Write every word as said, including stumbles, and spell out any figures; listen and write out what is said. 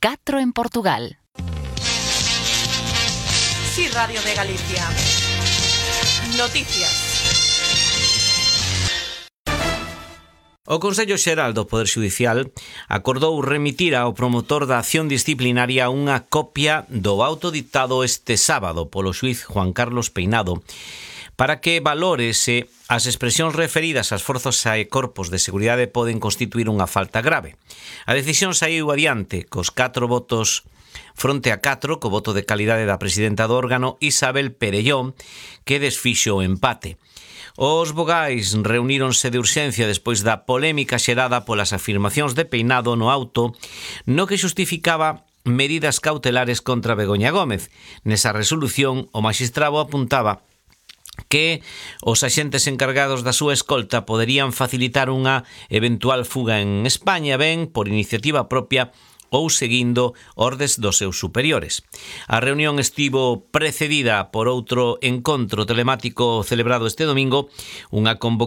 catro en Portugal. Sí, Radio de Galicia. Noticias. O Consello Xeral do Poder Xudicial acordou remitir ao promotor da acción disciplinaria unha copia do auto dictado este sábado polo xuíz Juan Carlos Peinado para que valore se as expresións referidas ás forzas e corpos de seguridade poden constituir unha falta grave. A decisión saiu adiante cos catro votos fronte a catro, co voto de calidade da presidenta do órgano Isabel Perellón, que desfixo o empate. Os vogais reuníronse de urxencia despois da polémica xerada polas afirmacións de Peinado no auto no que xustificaba medidas cautelares contra Begoña Gómez. Nesa resolución, o maxistrado apuntaba que os axentes encargados da súa escolta poderían facilitar unha eventual fuga en España, ben por iniciativa propia ou seguindo ordes dos seus superiores. A reunión estivo precedida por outro encontro telemático celebrado este domingo, unha convocatoria